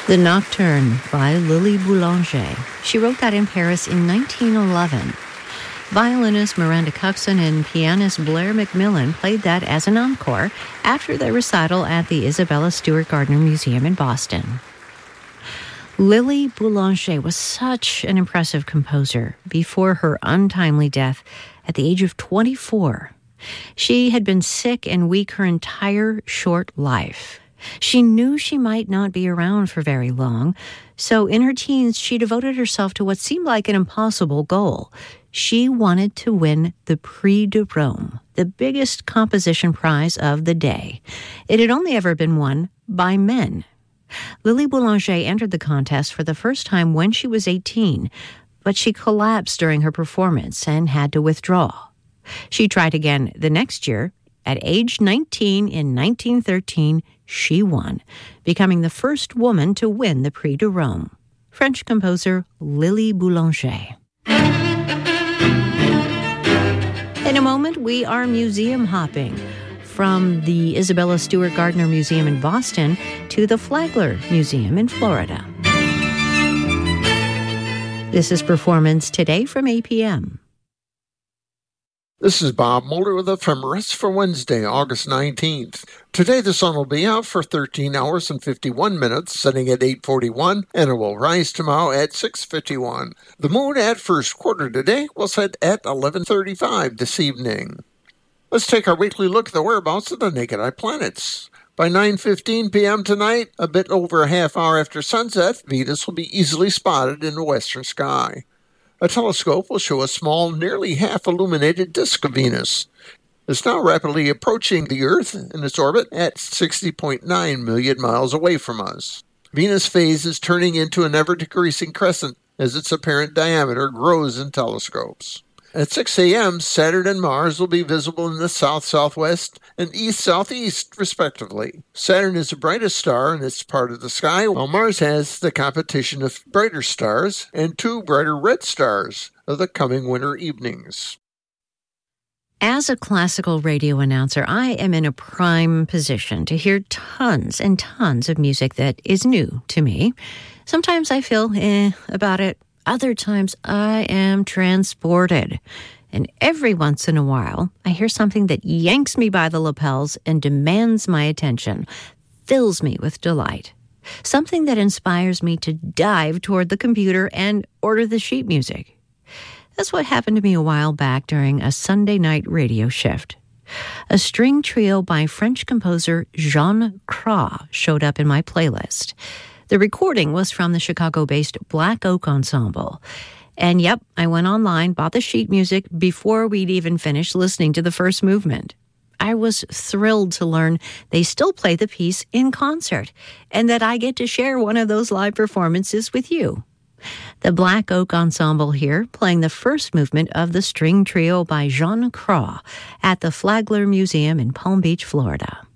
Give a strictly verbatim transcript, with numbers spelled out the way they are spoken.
The Nocturne by Lily Boulanger. She wrote that in Paris in nineteen eleven. Violinist Miranda Coxon and pianist Blair McMillan played that as an encore after their recital at the Isabella Stewart Gardner Museum in Boston. Lily Boulanger was such an impressive composer before her untimely death at the age of twenty-four. She had been sick and weak her entire short life. She knew she might not be around for very long, so in her teens she devoted herself to what seemed like an impossible goal. She wanted to win the Prix de Rome, the biggest composition prize of the day. It had only ever been won by men. Lily Boulanger entered the contest for the first time when she was eighteen, but she collapsed during her performance and had to withdraw. She tried again the next year. At age nineteen in nineteen thirteen, she won, becoming the first woman to win the Prix de Rome. French composer Lily Boulanger. In a moment, we are museum hopping from the Isabella Stewart Gardner Museum in Boston to the Flagler Museum in Florida. This is Performance Today from A P M. This is Bob Mulder with Ephemeris for Wednesday, August nineteenth. Today the sun will be out for thirteen hours and fifty-one minutes, setting at eight forty-one, and it will rise tomorrow at six fifty-one. The moon at first quarter today will set at eleven thirty-five this evening. Let's take our weekly look at the whereabouts of the naked eye planets. By nine fifteen p.m. tonight, a bit over a half hour after sunset, Venus will be easily spotted in the western sky. A telescope will show a small, nearly half-illuminated disk of Venus. It's now rapidly approaching the Earth in its orbit at sixty point nine million miles away from us. Venus' phase is turning into an ever-decreasing crescent as its apparent diameter grows in telescopes. At six a.m., Saturn and Mars will be visible in the south-southwest and east-southeast, respectively. Saturn is the brightest star in its part of the sky, while Mars has the competition of brighter stars and two brighter red stars of the coming winter evenings. As a classical radio announcer, I am in a prime position to hear tons and tons of music that is new to me. Sometimes I feel eh about it. Other times, I am transported. And every once in a while, I hear something that yanks me by the lapels and demands my attention, fills me with delight. Something that inspires me to dive toward the computer and order the sheet music. That's what happened to me a while back during a Sunday night radio shift. A string trio by French composer Jean Cras showed up in my playlist. The recording was from the Chicago-based Black Oak Ensemble. And yep, I went online, bought the sheet music before we'd even finished listening to the first movement. I was thrilled to learn they still play the piece in concert, and that I get to share one of those live performances with you. The Black Oak Ensemble here, playing the first movement of the string trio by Jean Cras at the Flagler Museum in Palm Beach, Florida.